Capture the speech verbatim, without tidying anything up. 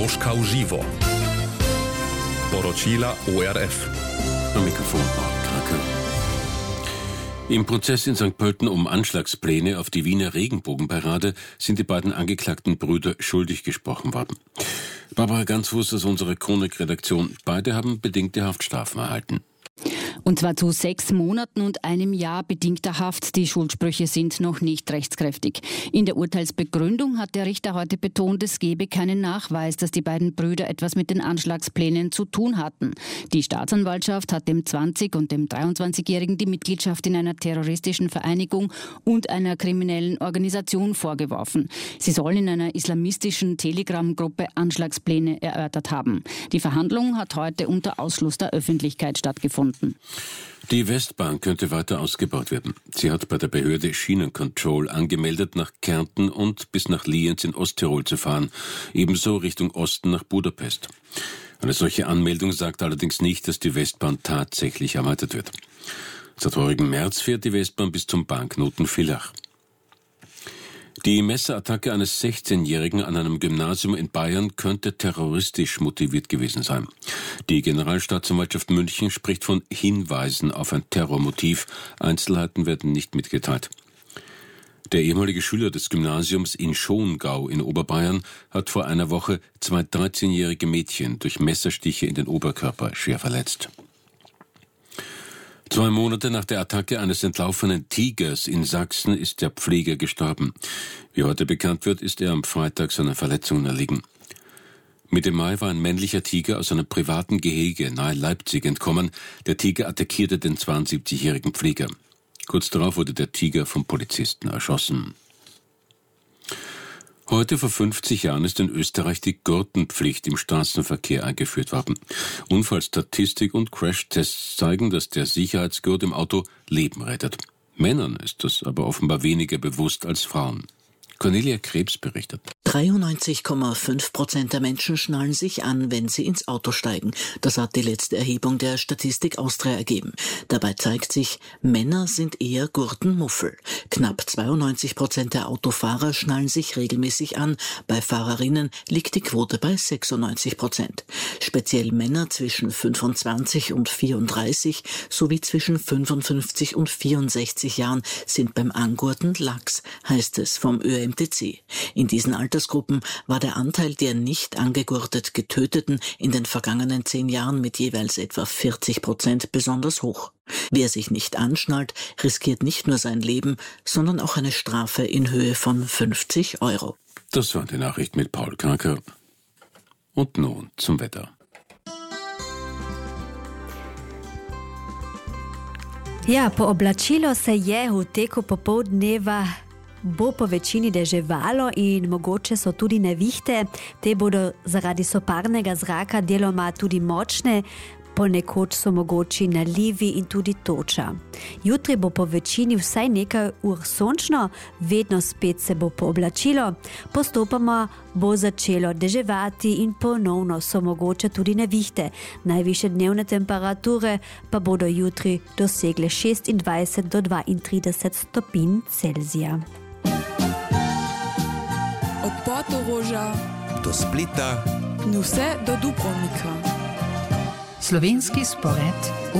Koroška v živo. Poročila O R F. Am Mikrofon Paul Krake. Im Prozess in Sankt Pölten um Anschlagspläne auf die Wiener Regenbogenparade sind die beiden angeklagten Brüder schuldig gesprochen worden. Barbara Ganzfuß aus unserer Chronik-Redaktion. Beide haben bedingte Haftstrafen erhalten. Und zwar zu sechs Monaten und einem Jahr bedingter Haft. Die Schuldsprüche sind noch nicht rechtskräftig. In der Urteilsbegründung hat der Richter heute betont, es gebe keinen Nachweis, dass die beiden Brüder etwas mit den Anschlagsplänen zu tun hatten. Die Staatsanwaltschaft hat dem zwanzig- und dem dreiundzwanzigjährigen die Mitgliedschaft in einer terroristischen Vereinigung und einer kriminellen Organisation vorgeworfen. Sie sollen in einer islamistischen Telegram-Gruppe Anschlagspläne erörtert haben. Die Verhandlung hat heute unter Ausschluss der Öffentlichkeit stattgefunden. Die Westbahn könnte weiter ausgebaut werden. Sie hat bei der Behörde Schienencontrol angemeldet, nach Kärnten und bis nach Lienz in Osttirol zu fahren, ebenso Richtung Osten nach Budapest. Eine solche Anmeldung sagt allerdings nicht, dass die Westbahn tatsächlich erweitert wird. Seit heurigen März fährt die Westbahn bis zum Bankknoten Villach. Die Messerattacke eines sechzehnjährigen an einem Gymnasium in Bayern könnte terroristisch motiviert gewesen sein. Die Generalstaatsanwaltschaft München spricht von Hinweisen auf ein Terrormotiv. Einzelheiten werden nicht mitgeteilt. Der ehemalige Schüler des Gymnasiums in Schongau in Oberbayern hat vor einer Woche zwei dreizehnjährige Mädchen durch Messerstiche in den Oberkörper schwer verletzt. Zwei Monate nach der Attacke eines entlaufenen Tigers in Sachsen ist der Pfleger gestorben. Wie heute bekannt wird, ist er am Freitag seiner Verletzungen erlegen. Mitte Mai war ein männlicher Tiger aus einem privaten Gehege nahe Leipzig entkommen. Der Tiger attackierte den zweiundsiebzigjährigen Pfleger. Kurz darauf wurde der Tiger vom Polizisten erschossen. Heute vor fünfzig Jahren ist in Österreich die Gurtenpflicht im Straßenverkehr eingeführt worden. Unfallstatistik und Crashtests zeigen, dass der Sicherheitsgurt im Auto Leben rettet. Männern ist das aber offenbar weniger bewusst als Frauen. Cornelia Krebs berichtet. dreiundneunzig Komma fünf Prozent der Menschen schnallen sich an, wenn sie ins Auto steigen. Das hat die letzte Erhebung der Statistik Austria ergeben. Dabei zeigt sich, Männer sind eher Gurtenmuffel. Knapp zweiundneunzig Prozent der Autofahrer schnallen sich regelmäßig an. Bei Fahrerinnen liegt die Quote bei sechsundneunzig Prozent. Speziell Männer zwischen fünfundzwanzig und vierunddreißig sowie zwischen fünfundfünfzig und vierundsechzig Jahren sind beim Angurten lax, heißt es vom Ö M T C. In diesen Altersgruppen war der Anteil der nicht angegurtet Getöteten in den vergangenen zehn Jahren mit jeweils etwa vierzig Prozent besonders hoch. Wer sich nicht anschnallt, riskiert nicht nur sein Leben, sondern auch eine Strafe in Höhe von fünfzig Euro. Das war die Nachricht mit Paul Krake. Und nun zum Wetter. Ja, pooblačilo se je v teku popoldneva. Bo po večini deževalo in mogoče so tudi nevihte. Te bodo zaradi soparnega zraka deloma tudi močne, ponekod so mogoči nalivi in tudi toča. Jutri bo po večini vsaj nekaj ur sončno, vedno spet se bo pooblačilo, postopoma bo začelo deževati in ponovno so mogoče tudi nevihte. Najvišje dnevne temperature pa bodo jutri dosegle šestindvajset do dvaintrideset stopinj Celzija. Od Portoroža do Splita, vse do Dubrovnika. Slovenski spored